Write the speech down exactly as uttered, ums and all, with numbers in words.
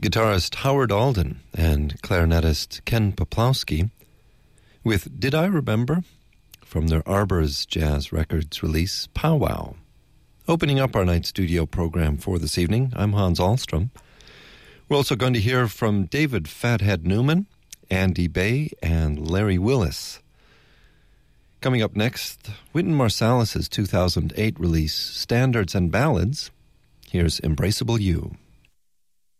guitarist Howard Alden and clarinetist Ken Poplowski with Did I Remember from their Arbors Jazz Records release, Powwow. Opening up our night studio program for this evening, I'm Hans Ahlstrom. We're also going to hear from David Fathead Newman, Andy Bay, and Larry Willis. Coming up next, Wynton Marsalis's two thousand eight release, Standards and Ballads. Here's Embraceable You.